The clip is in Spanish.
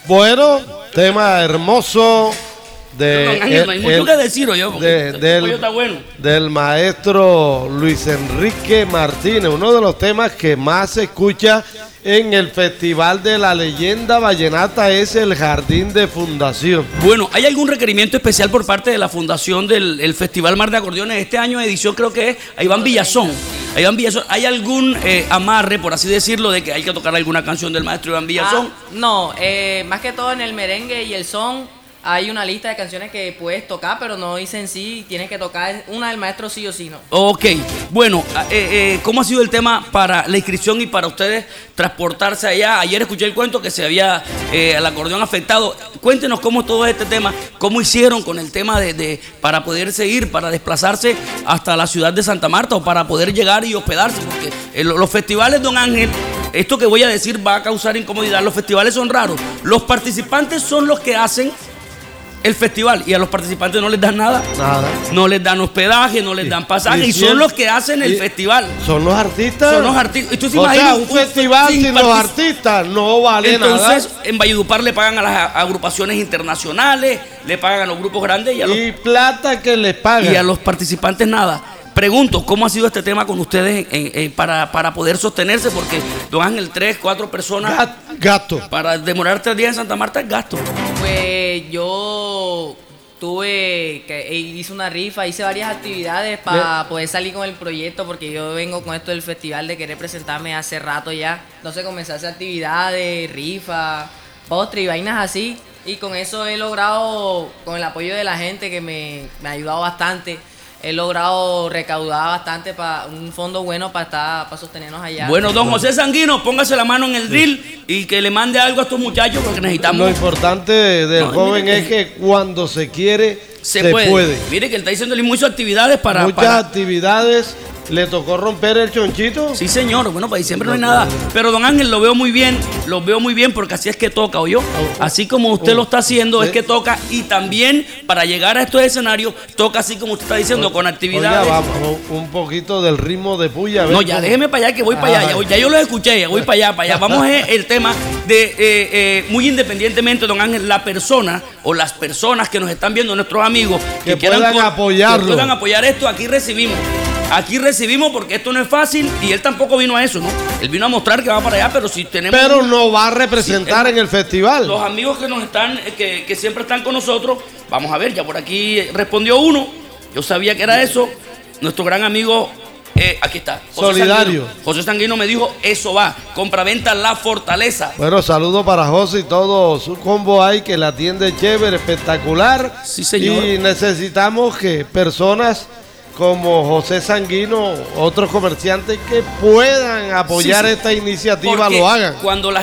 Bueno, tema hermoso No hay mucho que decir, yo, porque el pollo está bueno. Del maestro Luis Enrique Martínez, uno de los temas que más se escucha en el Festival de la Leyenda Vallenata es el Jardín de Fundación. Bueno, ¿hay algún requerimiento especial por parte de la fundación del Festival Mar de Acordeones? Este año edición creo que es a Iván Villazón. ¿Hay algún amarre, por así decirlo, de que hay que tocar alguna canción del maestro Iván Villazón? No, más que todo en el merengue y el son hay una lista de canciones que puedes tocar, pero no dice en sí, tienes que tocar una del maestro sí o sí, ¿no? Ok, bueno, ¿cómo ha sido el tema para la inscripción y para ustedes transportarse allá? Ayer escuché el cuento que se había el acordeón afectado. Cuéntenos cómo es todo este tema, cómo hicieron con el tema para poder seguir, para desplazarse hasta la ciudad de Santa Marta o para poder llegar y hospedarse, porque los festivales, don Ángel, esto que voy a decir va a causar incomodidad. Los festivales son raros. Los participantes son los que hacen el festival y a los participantes no les dan nada. No les dan hospedaje, no les dan pasaje y son los que hacen el festival. Son los artistas. Son los artistas. O sea, un festival sin los artistas no vale nada. Entonces, en Valledupar le pagan a las agrupaciones internacionales, le pagan a los grupos grandes y plata que les pagan. Y a los participantes nada. Pregunto, ¿cómo ha sido este tema con ustedes para poder sostenerse? Porque, don Ángel, 3, 4 personas. Gasto. Para demorar 3 días en Santa Marta es gasto. Pues yo hice una rifa, hice varias actividades para poder salir con el proyecto, porque yo vengo con esto del festival de querer presentarme hace rato ya. Entonces comencé a hacer actividades, rifas, postres y vainas así. Y con eso he logrado, con el apoyo de la gente que me ha ayudado bastante, he logrado recaudar bastante para un fondo bueno para sostenernos allá. Bueno, don José Sanguino, póngase la mano en el drill y que le mande algo a estos muchachos porque necesitamos. Lo importante del joven es que cuando se quiere, se puede. Mire que él está diciendo que hizo actividades para. Muchas actividades. ¿Le tocó romper el chonchito? Sí, señor. Bueno, para diciembre no hay nada. Pero don Ángel, lo veo muy bien porque así es que toca, ¿oyó? Así como usted lo está haciendo, es que toca. Y también, para llegar a estos escenarios, toca así como usted está diciendo, con actividades. Oiga, vamos, un poquito del ritmo de puya. No, ya déjeme para allá, que voy para allá. Ya yo lo escuché, ya voy para allá. Vamos a el tema de, muy independientemente, don Ángel, la persona o las personas que nos están viendo, nuestros amigos, que puedan apoyarlo. Que puedan apoyar esto, aquí recibimos porque esto no es fácil y él tampoco vino a eso, ¿no? Él vino a mostrar que va para allá, pero si tenemos... Pero no va a representar en el festival. Los amigos que nos están, que siempre están con nosotros, vamos a ver, ya por aquí respondió uno, yo sabía que era eso, nuestro gran amigo, aquí está. Solidario. José Sanguino me dijo, eso va, compraventa La Fortaleza. Bueno, saludo para José y todo su combo ahí, que la atiende chévere, espectacular. Sí, señor. Y necesitamos que personas como José Sanguino, otros comerciantes que puedan apoyar esta iniciativa, lo hagan. Cuando la